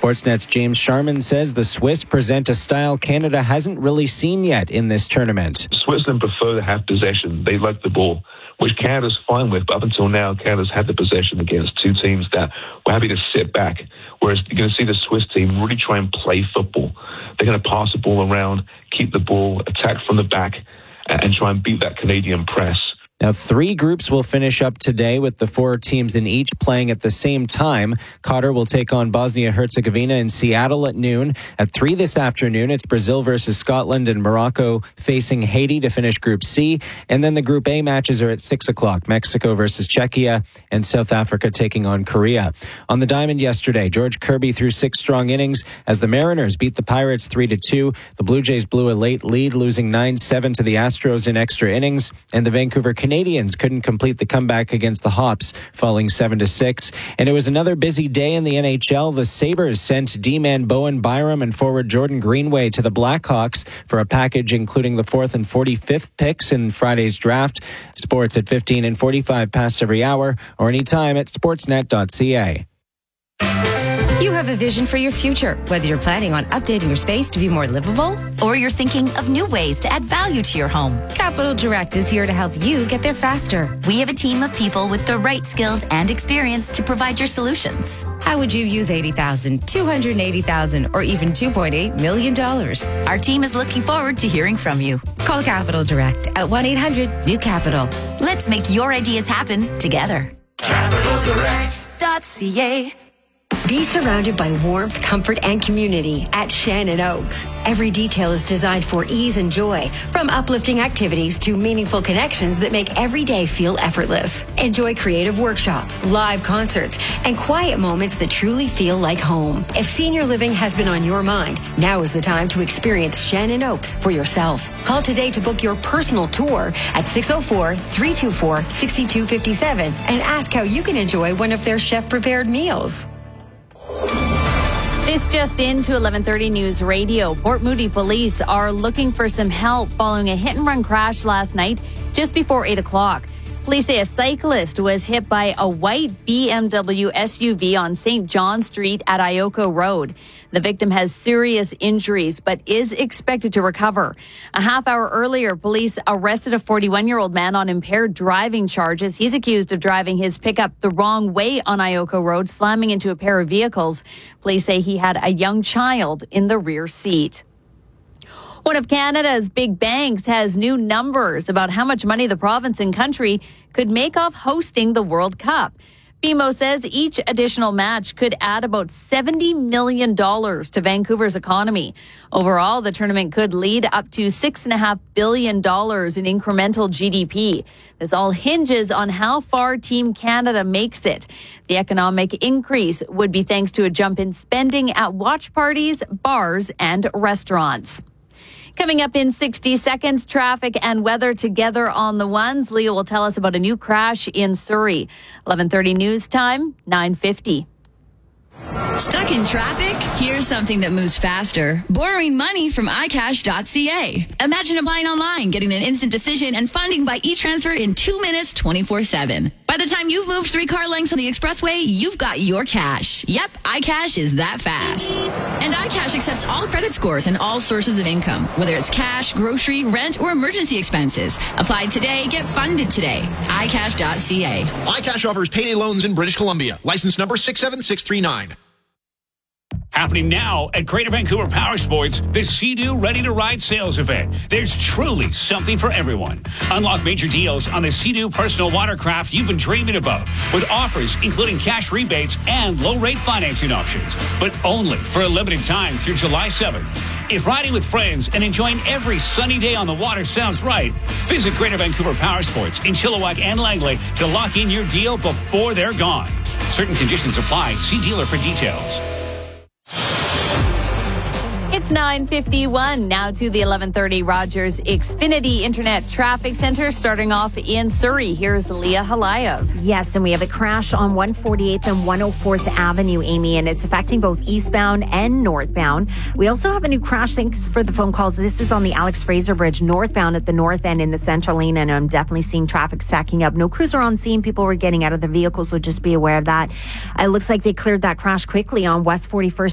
Sportsnet's James Sharman says the Swiss present a style Canada hasn't really seen yet in this tournament. Switzerland prefer to have possession. They like the ball, which Canada's fine with. But up until now, Canada's had the possession against two teams that were happy to sit back. Whereas you're going to see the Swiss team really try and play football. They're going to pass the ball around, keep the ball, attack from the back, and try and beat that Canadian press. Now, 3 groups will finish up today with the 4 teams in each playing at the same time. Qatar will take on Bosnia-Herzegovina in Seattle at noon. At 3 this afternoon, it's Brazil versus Scotland and Morocco facing Haiti to finish Group C. And then the Group A matches are at 6 o'clock. Mexico versus Czechia and South Africa taking on Korea. On the diamond yesterday, George Kirby threw 6 strong innings as the Mariners beat the Pirates 3-2. The Blue Jays blew a late lead, losing 9-7 to the Astros in extra innings. And the Vancouver Canadians couldn't complete the comeback against the Hops, falling 7-6. And it was another busy day in the NHL. The Sabres sent D-man Bowen Byram and forward Jordan Greenway to the Blackhawks for a package including the 4th and 45th picks in Friday's draft. Sports at 15 and 45 past every hour or anytime at sportsnet.ca. You have a vision for your future, whether you're planning on updating your space to be more livable or you're thinking of new ways to add value to your home. Capital Direct is here to help you get there faster. We have a team of people with the right skills and experience to provide your solutions. How would you use $80,000, $280,000, or even $2.8 million? Our team is looking forward to hearing from you. Call Capital Direct at 1-800-NEW-CAPITAL. Let's make your ideas happen together. CapitalDirect.ca. Be surrounded by warmth, comfort, and community at Shannon Oaks. Every detail is designed for ease and joy, from uplifting activities to meaningful connections that make every day feel effortless. Enjoy creative workshops, live concerts, and quiet moments that truly feel like home. If senior living has been on your mind, now is the time to experience Shannon Oaks for yourself. Call today to book your personal tour at 604-324-6257 and ask how you can enjoy one of their chef-prepared meals. This just into 11:30 News Radio. Port Moody police are looking for some help following a hit-and-run crash last night just before 8 o'clock. Police say a cyclist was hit by a white BMW SUV on St. John Street at Ioko Road. The victim has serious injuries but is expected to recover. A half hour earlier, police arrested a 41-year-old man on impaired driving charges. He's accused of driving his pickup the wrong way on Ioko Road, slamming into a pair of vehicles. Police say he had a young child in the rear seat. One of Canada's big banks has new numbers about how much money the province and country could make off hosting the World Cup. BMO says each additional match could add about $70 million to Vancouver's economy. Overall, the tournament could lead up to $6.5 billion in incremental GDP. This all hinges on how far Team Canada makes it. The economic increase would be thanks to a jump in spending at watch parties, bars, and restaurants. Coming up in 60 seconds, traffic and weather together on the ones. Leo will tell us about a new crash in Surrey. 11:30 news time, 9:50. Stuck in traffic? Here's something that moves faster. Borrowing money from iCash.ca. Imagine applying online, getting an instant decision, and funding by e-transfer in 2 minutes, 24/7. By the time you've moved 3 car lengths on the expressway, you've got your cash. Yep, iCash is that fast. And iCash accepts all credit scores and all sources of income, whether it's cash, grocery, rent, or emergency expenses. Apply today, get funded today. iCash.ca. iCash offers payday loans in British Columbia. License number 67639. Happening now at Greater Vancouver Power Sports, the Sea-Doo Ready to Ride sales event. There's truly something for everyone. Unlock major deals on the Sea-Doo personal watercraft you've been dreaming about, with offers including cash rebates and low-rate financing options, but only for a limited time through July 7th. If riding with friends and enjoying every sunny day on the water sounds right, visit Greater Vancouver Power Sports in Chilliwack and Langley to lock in your deal before they're gone. Certain conditions apply. See dealer for details. It's 9:51 now to the 11:30 Rogers Xfinity Internet Traffic Center, starting off in Surrey. Here's Leah Halayev. Yes, and we have a crash on 148th and 104th Avenue, Amy, and it's affecting both eastbound and northbound. We also have a new crash. Thanks for the phone calls. This is on the Alex Fraser Bridge, northbound at the north end in the central lane, and I'm definitely seeing traffic stacking up. No cruiser on scene. People were getting out of the vehicles, so just be aware of that. It looks like they cleared that crash quickly on West 41st